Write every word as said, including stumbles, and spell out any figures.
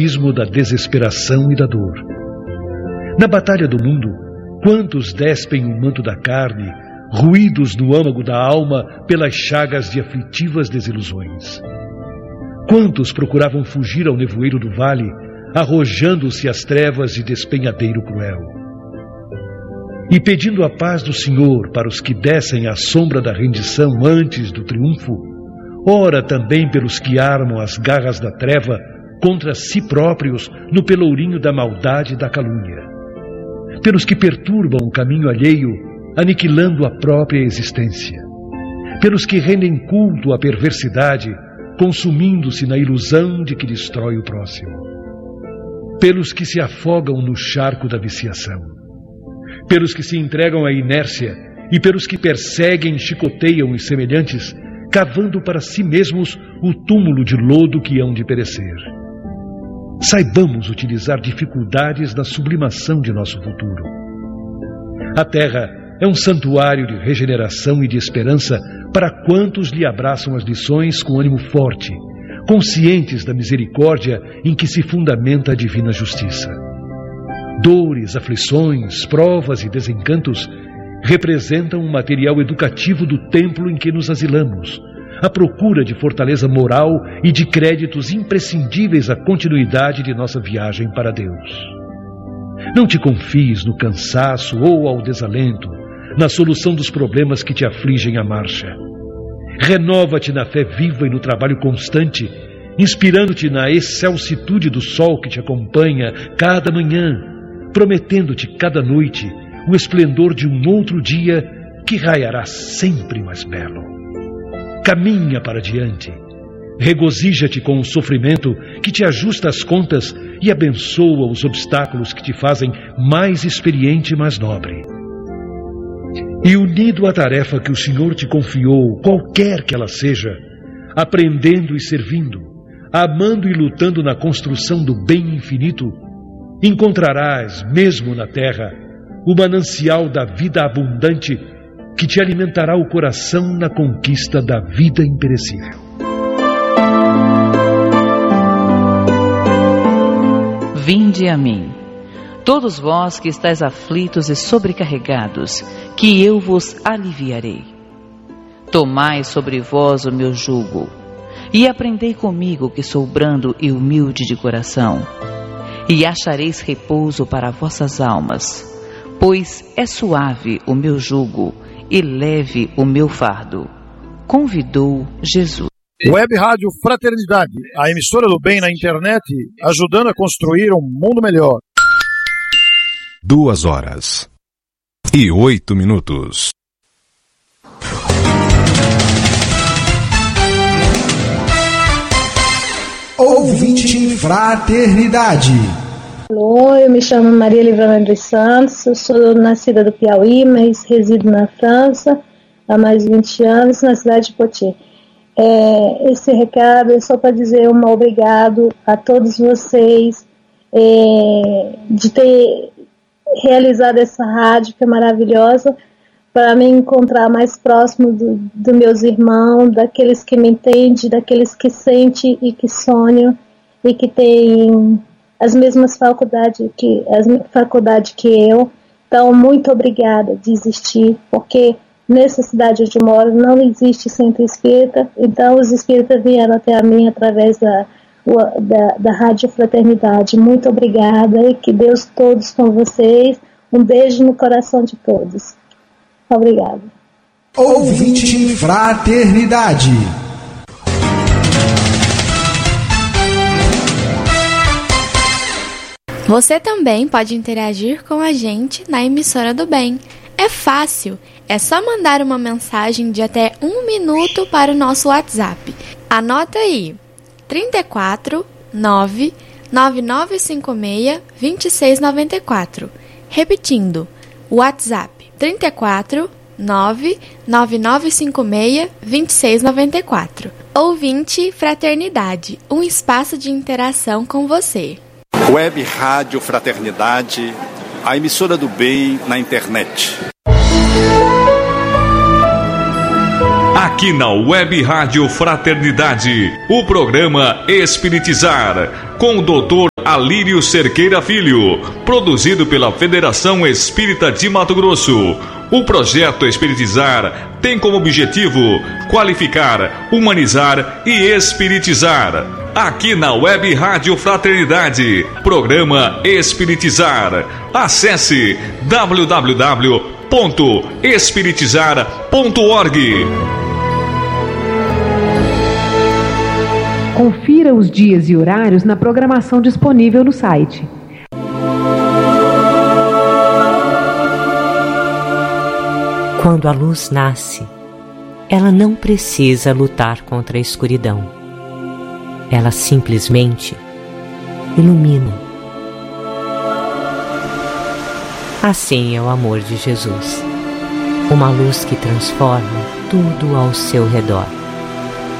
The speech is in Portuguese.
da desesperação e da dor. Na batalha do mundo, quantos despem o manto da carne, ruídos no âmago da alma pelas chagas de aflitivas desilusões? Quantos procuravam fugir ao nevoeiro do vale, arrojando-se às trevas de despenhadeiro cruel? E pedindo a paz do Senhor para os que descem à sombra da rendição antes do triunfo, ora também pelos que armam as garras da treva contra si próprios no pelourinho da maldade e da calúnia, pelos que perturbam o caminho alheio, aniquilando a própria existência, pelos que rendem culto à perversidade, consumindo-se na ilusão de que destrói o próximo, pelos que se afogam no charco da viciação, pelos que se entregam à inércia e pelos que perseguem e chicoteiam os semelhantes, cavando para si mesmos o túmulo de lodo que hão de perecer. Saibamos utilizar dificuldades na sublimação de nosso futuro. A terra é um santuário de regeneração e de esperança para quantos lhe abraçam as lições com ânimo forte, conscientes da misericórdia em que se fundamenta a divina justiça. Dores, aflições, provas e desencantos representam um material educativo do templo em que nos asilamos, à procura de fortaleza moral e de créditos imprescindíveis à continuidade de nossa viagem para Deus. Não te confies no cansaço ou ao desalento, na solução dos problemas que te afligem à marcha. Renova-te na fé viva e no trabalho constante, inspirando-te na excelsitude do sol que te acompanha cada manhã, prometendo-te cada noite o esplendor de um outro dia que raiará sempre mais belo. Caminha para diante, regozija-te com o sofrimento que te ajusta as contas e abençoa os obstáculos que te fazem mais experiente e mais nobre. E unido à tarefa que o Senhor te confiou, qualquer que ela seja, aprendendo e servindo, amando e lutando na construção do bem infinito, encontrarás, mesmo na terra, o manancial da vida abundante que te alimentará o coração na conquista da vida imperecível. Vinde a mim, todos vós que estáis aflitos e sobrecarregados, que eu vos aliviarei. Tomai sobre vós o meu jugo, e aprendei comigo, que sou brando e humilde de coração, e achareis repouso para vossas almas, pois é suave o meu jugo e leve o meu fardo. Convidou Jesus. Web Rádio Fraternidade, a emissora do bem na internet, ajudando a construir um mundo melhor. Duas horas e oito minutos. Ouvinte Fraternidade. Alô, eu me chamo Maria Livrana dos Santos, eu sou nascida do Piauí, mas resido na França há mais de vinte anos, na cidade de Poitiers. É, esse recado é só para dizer um obrigado a todos vocês é, de ter realizado essa rádio que é maravilhosa, para me encontrar mais próximo dos do meus irmãos, daqueles que me entendem, daqueles que sentem e que sonham e que têm as mesmas faculdades que, as faculdades que eu. Então, muito obrigada de existir, porque nessa cidade onde eu moro não existe centro espírita, então os espíritas vieram até a mim através da, da, da Rádio Fraternidade. Muito obrigada e que Deus todos com vocês. Um beijo no coração de todos. Obrigada. Ouvinte Fraternidade. Você também pode interagir com a gente na emissora do bem. É fácil, é só mandar uma mensagem de até um minuto para o nosso WhatsApp. Anota aí, trinta e quatro, nove, nove nove cinco seis, dois seis nove quatro. Repetindo, WhatsApp trinta e quatro, nove, nove nove cinco seis, dois seis nove quatro. Ouvinte Fraternidade, um espaço de interação com você. Web Rádio Fraternidade, a emissora do bem na internet. Aqui na Web Rádio Fraternidade, o programa Espiritizar, com o doutor Alírio Cerqueira Filho, produzido pela Federação Espírita de Mato Grosso. O projeto Espiritizar tem como objetivo qualificar, humanizar e espiritizar. Aqui na Web Rádio Fraternidade, programa Espiritizar. Acesse w w w ponto espiritizar ponto org. Confira os dias e horários na programação disponível no site. Quando a luz nasce, ela não precisa lutar contra a escuridão. Ela simplesmente ilumina. Assim é o amor de Jesus, uma luz que transforma tudo ao seu redor.